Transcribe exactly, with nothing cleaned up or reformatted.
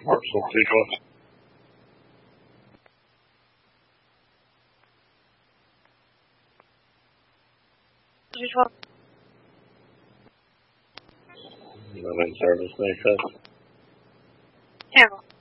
Marshall two twelve. two twelve. I'm in service, make sense. Terrible.